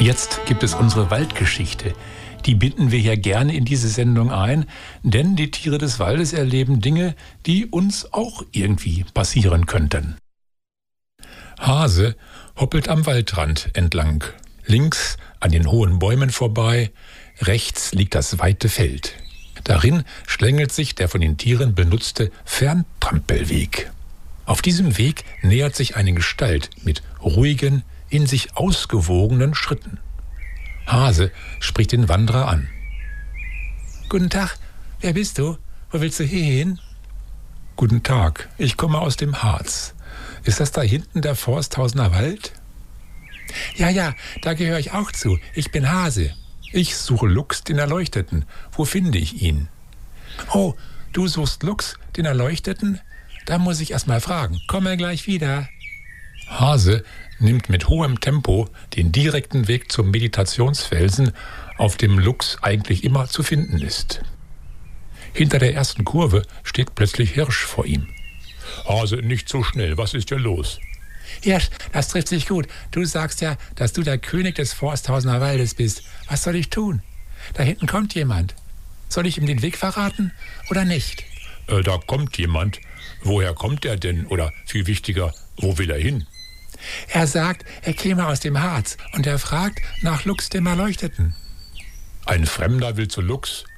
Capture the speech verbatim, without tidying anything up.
Jetzt gibt es unsere Waldgeschichte. Die binden wir ja gerne in diese Sendung ein, denn die Tiere des Waldes erleben Dinge, die uns auch irgendwie passieren könnten. Hase hoppelt am Waldrand entlang. Links an den hohen Bäumen vorbei, rechts liegt das weite Feld. Darin schlängelt sich der von den Tieren benutzte Ferntrampelweg. Auf diesem Weg nähert sich eine Gestalt mit ruhigen, in sich ausgewogenen Schritten. Hase spricht den Wanderer an. »Guten Tag, wer bist du? Wo willst du hin?« »Guten Tag, ich komme aus dem Harz. Ist das da hinten der Forsthausener Wald?« »Ja, ja, da gehöre ich auch zu. Ich bin Hase. Ich suche Luchs, den Erleuchteten. Wo finde ich ihn?« »Oh, du suchst Luchs, den Erleuchteten? Da muss ich erst mal fragen. Komme gleich wieder.« Hase nimmt mit hohem Tempo den direkten Weg zum Meditationsfelsen, auf dem Luchs eigentlich immer zu finden ist. Hinter der ersten Kurve steht plötzlich Hirsch vor ihm. »Hase, nicht so schnell, was ist hier los?« »Hirsch, das trifft sich gut. Du sagst ja, dass du der König des Forsthausener Waldes bist. Was soll ich tun? Da hinten kommt jemand. Soll ich ihm den Weg verraten oder nicht?« Äh, da kommt jemand. Woher kommt er denn? Oder viel wichtiger, wo will er hin?« »Er sagt, er käme aus dem Harz und er fragt nach Luchs dem Erleuchteten.« »Ein Fremder will zu Luchs?